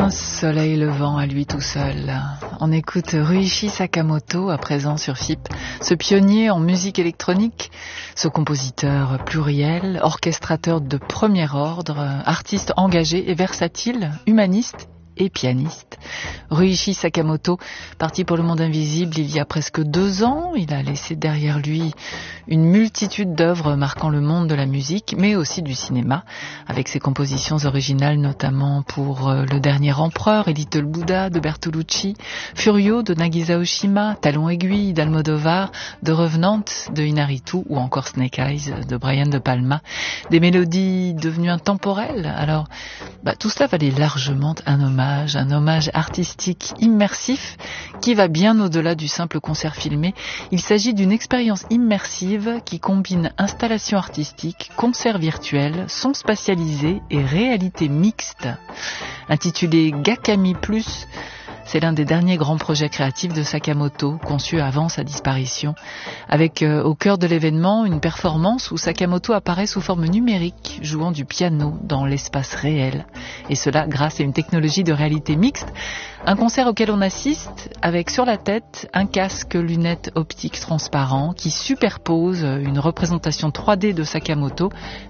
Un soleil levant à lui tout seul. On écoute Ryuichi Sakamoto à présent sur FIP, ce pionnier en musique électronique, ce compositeur pluriel, orchestrateur de premier ordre, artiste engagé et versatile, humaniste et pianiste. Ryuichi Sakamoto, parti pour le monde invisible il y a presque 2 ans, il a laissé derrière lui une multitude d'œuvres marquant le monde de la musique, mais aussi du cinéma, avec ses compositions originales notamment pour Le Dernier Empereur et Little Buddha de Bertolucci, Furio de Nagisa Oshima, Talon aiguille d'Almodovar, The Revenant de Inarritu ou encore Snake Eyes de Brian De Palma, des mélodies devenues intemporelles. Alors, tout cela valait largement un hommage artistique immersif qui va bien au-delà du simple concert filmé. Il s'agit d'une expérience immersive qui combine installation artistique, concert virtuel, son spatialisé et réalité mixte. Intitulé Gakami Plus, c'est l'un des derniers grands projets créatifs de Sakamoto, conçu avant sa disparition, avec au cœur de l'événement une performance où Sakamoto apparaît sous forme numérique, jouant du piano dans l'espace réel, et cela grâce à une technologie de réalité mixte. Un concert auquel on assiste avec sur la tête un casque lunettes optiques transparents qui superpose une représentation 3D de Sakamoto